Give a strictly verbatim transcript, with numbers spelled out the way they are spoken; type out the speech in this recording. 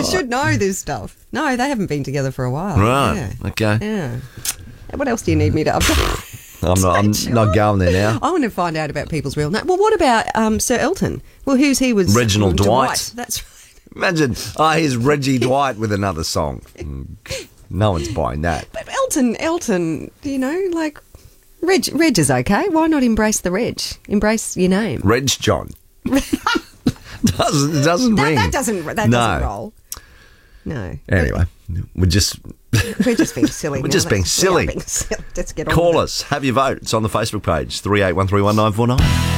should know this stuff. No, they haven't been together for a while. Right. Yeah. Okay. Yeah. What else do you need me to update? I'm not. I'm Sure. not going there now. I want to find out about people's real name. Well, what about um, Sir Elton? Well, who's he was? Reginald um, Dwight. That's right. Imagine, oh, here's Reggie Dwight with another song. Mm, No one's buying that. But Elton, Elton, you know, like Reg, Reg is okay. Why not embrace the Reg? Embrace your name. Reg John. doesn't doesn't That, ring. that doesn't. That No. doesn't roll. No. Anyway, we're just We're just being silly. We're now. just being That's- we are silly. being silly. Let's get on call with it. us. Have your vote. It's on the Facebook page three eight one three one nine four nine.